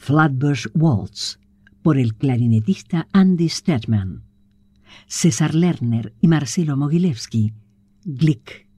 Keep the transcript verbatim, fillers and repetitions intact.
Flatbush Waltz, por el clarinetista Andy Stedman. César Lerner y Marcelo Mogilevsky, Glick.